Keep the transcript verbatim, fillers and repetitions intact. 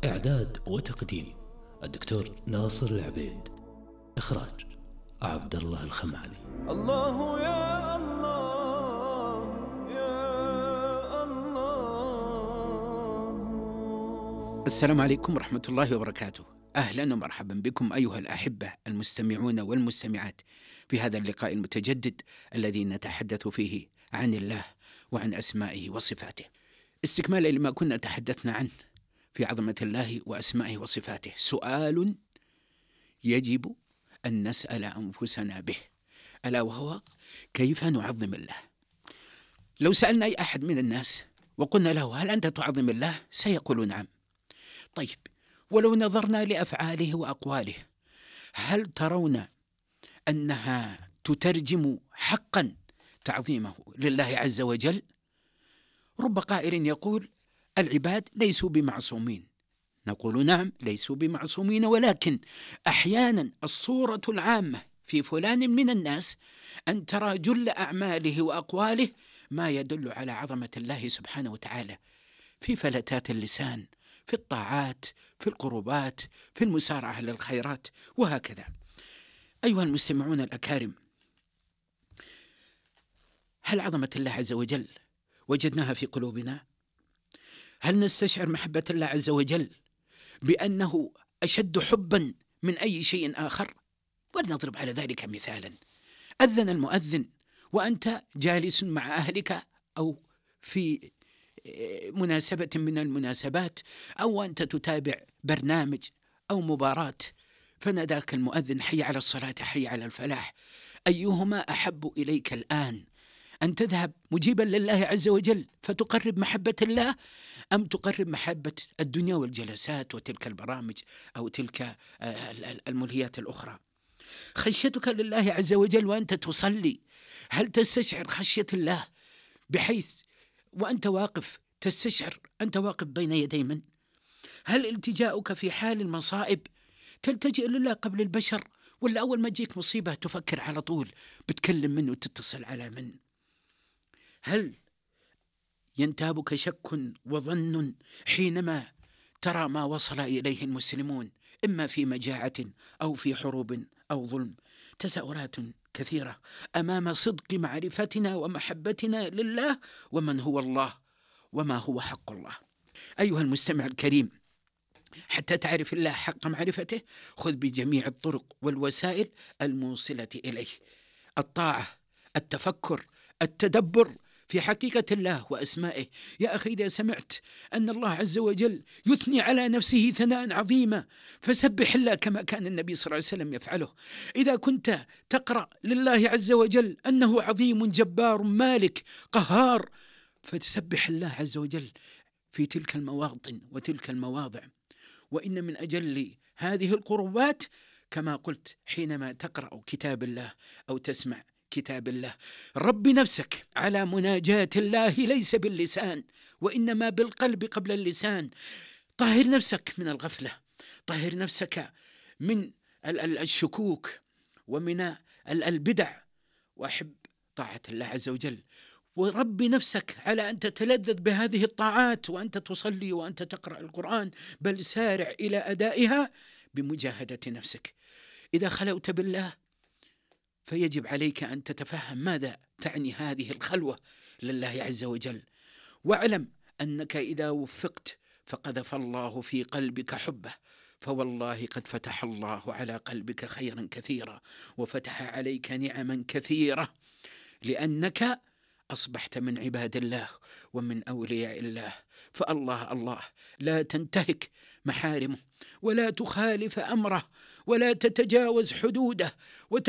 إعداد وتقديم الدكتور ناصر العبيد. إخراج عبد الله الخمالي. الله يا الله يا الله. السلام عليكم ورحمة الله وبركاته. أهلا ومرحبا بكم أيها الأحبة المستمعون والمستمعات في هذا اللقاء المتجدد الذي نتحدث فيه عن الله وعن أسمائه وصفاته، استكمالا لما كنا تحدثنا عنه في عظمة الله وأسمائه وصفاته. سؤال يجب أن نسأل أنفسنا به، ألا وهو كيف نعظم الله. لو سألنا أي أحد من الناس وقلنا له هل أنت تعظم الله؟ سيقول نعم. طيب، ولو نظرنا لأفعاله وأقواله، هل ترون أنها تترجم حقا تعظيمه لله عز وجل؟ رب قائل يقول العباد ليسوا بمعصومين، نقول نعم ليسوا بمعصومين، ولكن أحيانا الصورة العامة في فلان من الناس أن ترى جل أعماله وأقواله ما يدل على عظمة الله سبحانه وتعالى، في فلتات اللسان، في الطاعات، في القربات، في المسارعة للخيرات، وهكذا. أيها المستمعون الأكارم، هل عظمة الله عز وجل وجدناها في قلوبنا؟ هل نستشعر محبة الله عز وجل بأنه أشد حبا من أي شيء آخر؟ ولنضرب على ذلك مثالا. أذن المؤذن وأنت جالس مع أهلك أو في مناسبة من المناسبات، أو أنت تتابع برنامج أو مباراة، فناداك المؤذن حي على الصلاة حي على الفلاح. أيهما أحب إليك الآن، أن تذهب مجيبا لله عز وجل فتقرب محبة الله، أم تقرب محبة الدنيا والجلسات وتلك البرامج أو تلك الملهيات الأخرى؟ خشيتك لله عز وجل وأنت تصلي، هل تستشعر خشية الله بحيث وأنت واقف تستشعر أنت واقف بين يدي من؟ هل التجاؤك في حال المصائب تلتجئ لله قبل البشر، ولا أول ما تجيك مصيبة تفكر على طول بتكلم منه وتتصل على من؟ هل ينتابك شك وظن حينما ترى ما وصل إليه المسلمون إما في مجاعة أو في حروب أو ظلم؟ تساؤلات كثيرة أمام صدق معرفتنا ومحبتنا لله ومن هو الله وما هو حق الله. أيها المستمع الكريم، حتى تعرف الله حق معرفته خذ بجميع الطرق والوسائل الموصلة إليه: الطاعة، التفكر، التدبر في حقيقة الله وأسمائه. يا أخي، إذا سمعت أن الله عز وجل يثني على نفسه ثناء عظيما فسبح الله كما كان النبي صلى الله عليه وسلم يفعله. إذا كنت تقرأ لله عز وجل أنه عظيم جبار مالك قهار، فتسبح الله عز وجل في تلك المواطن وتلك المواضع. وإن من أجل هذه القربات كما قلت حينما تقرأ كتاب الله أو تسمع كتاب الله، رب نفسك على مناجاة الله ليس باللسان وإنما بالقلب قبل اللسان. طهر نفسك من الغفلة، طهر نفسك من الشكوك ومن البدع، وأحب طاعة الله عز وجل. ورب نفسك على أن تتلذذ بهذه الطاعات وأنت تصلي وأنت تقرأ القرآن، بل سارع إلى أدائها بمجاهدة نفسك. إذا خلوت بالله فيجب عليك أن تتفهم ماذا تعني هذه الخلوة لله عز وجل، واعلم أنك إذا وفقت فقذف الله في قلبك حبه، فوالله قد فتح الله على قلبك خيرا كثيرا وفتح عليك نعما كثيرة، لأنك أصبحت من عباد الله ومن أولياء الله. فالله الله لا تنتهك محارمه ولا تخالف أمره ولا تتجاوز حدوده